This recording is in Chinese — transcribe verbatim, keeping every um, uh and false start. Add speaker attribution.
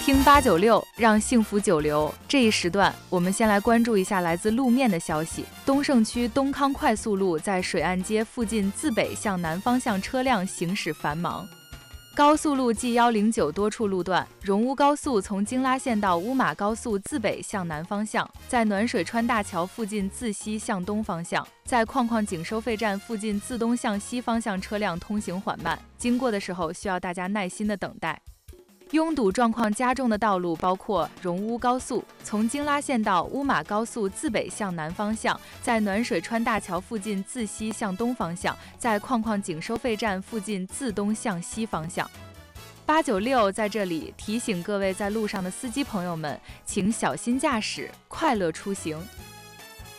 Speaker 1: 听八九六，让幸福久留。这一时段，我们先来关注一下来自路面的消息。东胜区东康快速路在水岸街附近自北向南方向车辆行驶繁忙。高速路 G 一零九多处路段，荣乌高速从京拉线到乌马高速自北向南方向，在暖水川大桥附近自西向东方向，在矿矿井收费站附近自东向西方向车辆通行缓慢，经过的时候需要大家耐心的等待。拥堵状况加重的道路包括荣乌高速从京拉线到乌马高速自北向南方向，在暖水川大桥附近自西向东方向，在矿矿井收费站附近自东向西方向。八九六在这里提醒各位在路上的司机朋友们，请小心驾驶，快乐出行。